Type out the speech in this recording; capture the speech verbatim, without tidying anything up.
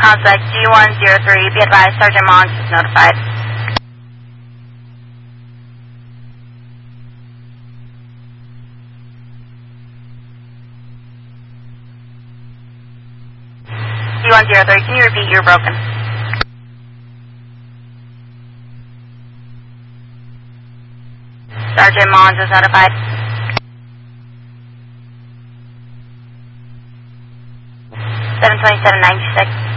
Prospect G one zero three, be advised, Sergeant Mons is notified. G one zero three, can you repeat you're broken? Sergeant Mons is notified. seven twenty-seven ninety-six.